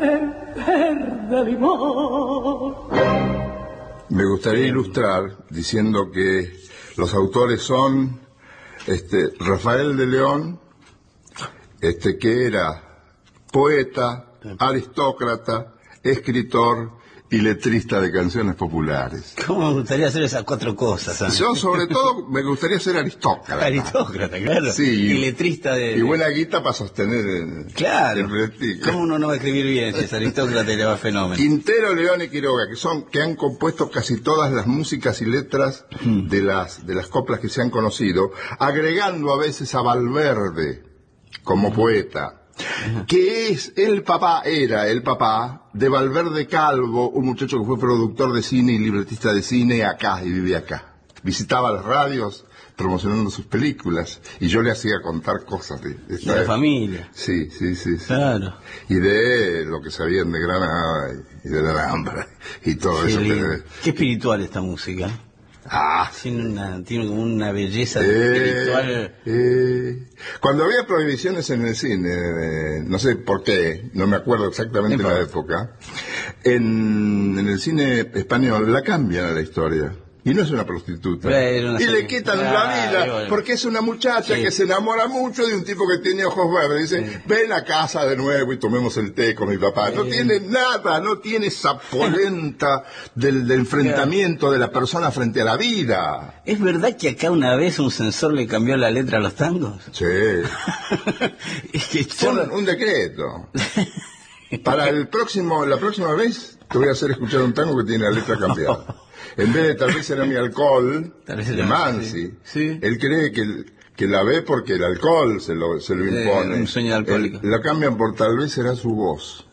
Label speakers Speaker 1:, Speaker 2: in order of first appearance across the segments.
Speaker 1: verde limón.
Speaker 2: Me gustaría ilustrar diciendo que los autores son Rafael de León, que era poeta, aristócrata, escritor y letrista de canciones populares.
Speaker 3: ¿Cómo me gustaría hacer esas cuatro cosas? ¿Sabes?
Speaker 2: Yo, sobre todo, me gustaría ser aristócrata.
Speaker 3: Aristócrata, claro.
Speaker 2: Sí,
Speaker 3: y letrista de...
Speaker 2: Y buena guita para sostener
Speaker 3: claro.
Speaker 2: el prestigio.
Speaker 3: ¿Cómo uno no va a escribir bien si es aristócrata y le va fenómeno?
Speaker 2: Quintero, León y Quiroga, que han compuesto casi todas las músicas y letras de las coplas que se han conocido, agregando a veces a Valverde como poeta. Que era el papá de Valverde Calvo, un muchacho que fue productor de cine y libretista de cine acá y vivía acá. Visitaba las radios promocionando sus películas y yo le hacía contar cosas de
Speaker 3: la familia.
Speaker 2: Sí.
Speaker 3: Claro.
Speaker 2: Y de lo que sabían de Granada y de la Alhambra y todo eso.
Speaker 3: Qué espiritual esta música. Tiene como una belleza espiritual.
Speaker 2: Cuando había prohibiciones en el cine, no sé por qué, no me acuerdo exactamente la época, en el cine español la cambian a la historia. Y no es una prostituta. Y le quitan la vida, porque es una muchacha que se enamora mucho de un tipo que tiene ojos verdes. Dice, ven a casa de nuevo y tomemos el té con mi papá. No tiene nada, no tiene esa polenta del enfrentamiento de la persona frente a la vida.
Speaker 3: ¿Es verdad que acá una vez un censor le cambió la letra a los tangos?
Speaker 2: Sí.
Speaker 3: Es que
Speaker 2: un decreto. Para la próxima vez te voy a hacer escuchar un tango que tiene la letra cambiada. En vez de tal vez era mi alcohol, de Mansi, él cree que la ve porque el alcohol se lo impone.
Speaker 3: Un sueño alcohólico.
Speaker 2: La cambian por tal vez será su voz.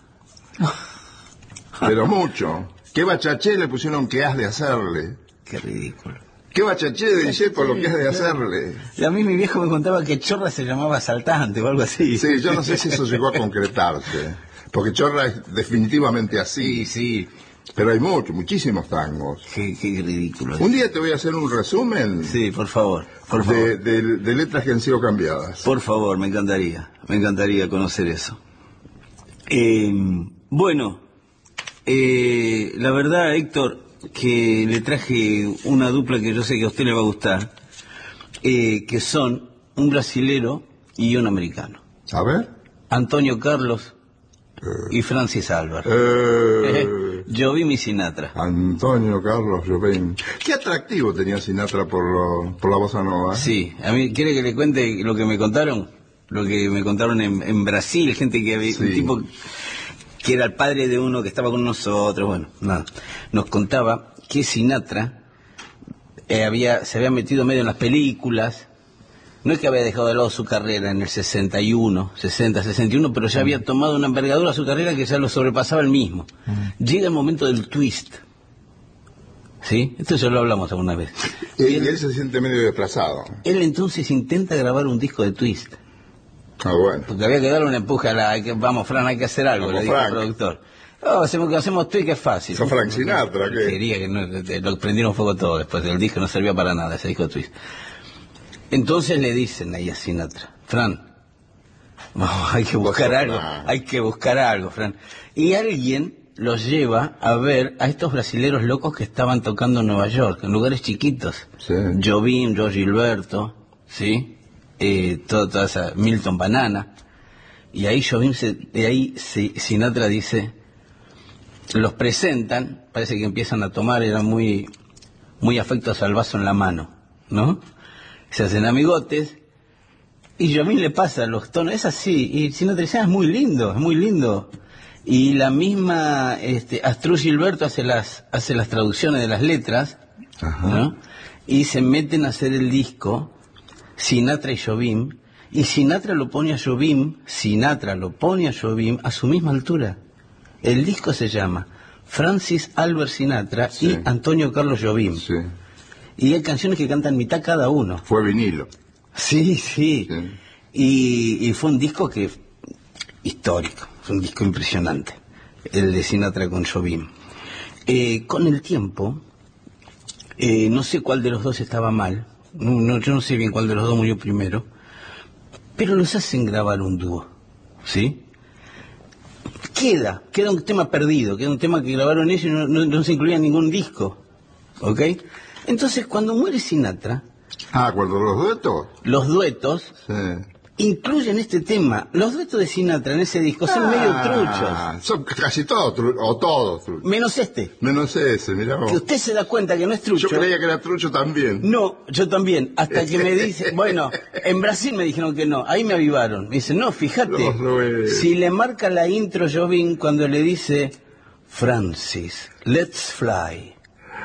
Speaker 2: Pero mucho. ¿Qué bachaché le pusieron que has de hacerle?
Speaker 3: Qué ridículo.
Speaker 2: ¿Qué bachaché dice por lo que has de hacerle?
Speaker 3: Y a mí mi viejo me contaba que Chorra se llamaba asaltante o algo así.
Speaker 2: Sí, yo no sé si eso llegó a concretarse. Porque Chorra es definitivamente así.
Speaker 3: Sí.
Speaker 2: Pero hay muchísimos tangos.
Speaker 3: Qué ridículo.
Speaker 2: Un día te voy a hacer un resumen.
Speaker 3: Sí, por favor.
Speaker 2: De letras que han sido cambiadas.
Speaker 3: Por favor, me encantaría conocer eso. Bueno, la verdad, Héctor, que le traje una dupla que yo sé que a usted le va a gustar, que son un brasilero y un americano.
Speaker 2: A ver.
Speaker 3: Antonio Carlos y Francis Álvarez. Jobim y Sinatra.
Speaker 2: Antonio Carlos Jobim. Qué atractivo tenía Sinatra por la bossa nova.
Speaker 3: Sí, a mí, ¿quiere que le cuente lo que me contaron? Lo que me contaron en Brasil, gente que había, un tipo que era el padre de uno que estaba con nosotros, bueno, nada. Nos contaba que Sinatra se había metido medio en las películas. No es que había dejado de lado su carrera en el 61, pero ya había tomado una envergadura a su carrera que ya lo sobrepasaba él mismo. Llega el momento del twist. ¿Sí? Esto ya lo hablamos alguna vez.
Speaker 2: Y él se siente medio desplazado.
Speaker 3: Él entonces intenta grabar un disco de twist.
Speaker 2: Bueno.
Speaker 3: Porque había que darle una empuje vamos, Fran, hay que hacer algo, le dijo el productor. Hacemos twist que es fácil.
Speaker 2: ¿Sos Frank Sinatra? ¿Qué?
Speaker 3: Quería que lo prendieron fuego todo después del disco, no servía para nada ese disco de twist. Entonces le dicen ahí a Sinatra, Fran, vamos, hay que buscar algo, Fran. Y alguien los lleva a ver a estos brasileros locos que estaban tocando en Nueva York, en lugares chiquitos.
Speaker 2: Sí.
Speaker 3: Jobim, Jorge Gilberto, ¿sí? Toda esa Milton Banana. Y ahí Sinatra dice, los presentan, parece que empiezan a tomar, eran muy afectos al vaso en la mano, ¿no? Se hacen amigotes y Jobim le pasa los tonos, es así, y Sinatra dice, es muy lindo. Y la misma Astrud Gilberto hace las traducciones de las letras, ¿no? Y se meten a hacer el disco Sinatra y Jobim, y Sinatra lo pone a Jobim a su misma altura. El disco se llama Francis Albert Sinatra y Antonio Carlos Jobim.
Speaker 2: Sí.
Speaker 3: Y hay canciones que cantan mitad cada uno.
Speaker 2: Fue vinilo.
Speaker 3: Sí. Y fue un disco histórico, fue un disco impresionante, el de Sinatra con Jobim. Con el tiempo, no sé cuál de los dos estaba mal, yo no sé bien cuál de los dos murió primero, pero los hacen grabar un dúo, ¿sí? queda un tema perdido, queda un tema que grabaron ellos y no se incluía en ningún disco, ¿ok? Entonces, cuando muere Sinatra...
Speaker 2: cuando
Speaker 3: los duetos
Speaker 2: sí,
Speaker 3: incluyen este tema. Los duetos de Sinatra en ese disco son medio truchos.
Speaker 2: Son casi todos todos truchos.
Speaker 3: Menos este.
Speaker 2: Menos ese, mirá vos.
Speaker 3: Que usted se da cuenta que no es trucho.
Speaker 2: Yo creía que era trucho también.
Speaker 3: No, yo también. Hasta que me dice, bueno, en Brasil me dijeron que no. Ahí me avivaron. Me dice, no, fíjate, si le marca la intro Jobim cuando le dice, Francis, let's fly.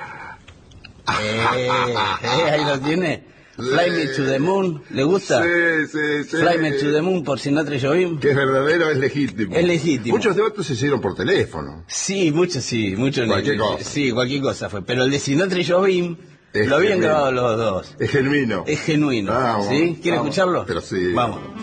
Speaker 3: Ahí lo tiene. Fly Me to the Moon, ¿le gusta?
Speaker 2: Sí.
Speaker 3: Fly Me to the Moon por Sinatra y Jobim.
Speaker 2: Que es verdadero, es legítimo.
Speaker 3: Es legítimo.
Speaker 2: Muchos de otros se hicieron por teléfono.
Speaker 3: Sí, muchos.
Speaker 2: Cualquier cosa.
Speaker 3: Sí, cualquier cosa fue. Pero el de Sinatra y Jobim lo habían grabado los dos.
Speaker 2: Es genuino.
Speaker 3: Es genuino.
Speaker 2: Vamos,
Speaker 3: ¿sí? ¿Quiere
Speaker 2: vamos.
Speaker 3: escucharlo?
Speaker 2: Pero sí.
Speaker 3: Vamos.